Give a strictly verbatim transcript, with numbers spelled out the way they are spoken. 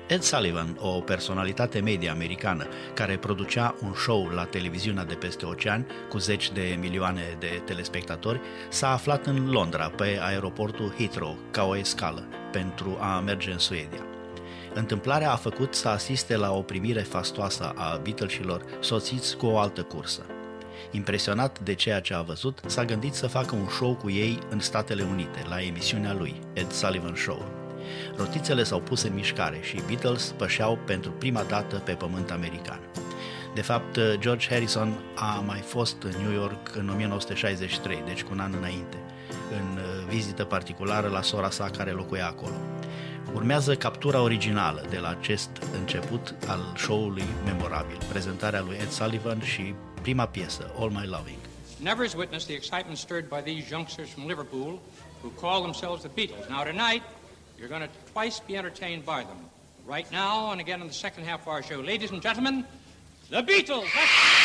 Ed Sullivan, o personalitate media americană care producea un show la televiziunea de peste ocean cu zeci de milioane de telespectatori, s-a aflat în Londra pe aeroportul Heathrow ca o escală pentru a merge în Suedia. Întâmplarea a făcut să asiste la o primire fastoasă a Beatles'ilor soțiți cu o altă cursă. Impresionat de ceea ce a văzut, s-a gândit să facă un show cu ei în Statele Unite, la emisiunea lui, Ed Sullivan Show. Rotițele s-au pus în mișcare și Beatles pășeau pentru prima dată pe pământ american. De fapt, George Harrison a mai fost în New York în nouăsprezece șaizeci și trei, deci cu un an înainte, în vizită particulară la sora sa care locuia acolo. Urmează captura originală de la acest început al show-ului memorabil, prezentarea lui Ed Sullivan și prima piesă, All My Loving. Never has witnessed the excitement stirred by these youngsters from Liverpool who call themselves the Beatles. Now tonight, you're going to twice be entertained by them. Right now and again in the second half of our show. Ladies and gentlemen, the Beatles! That's...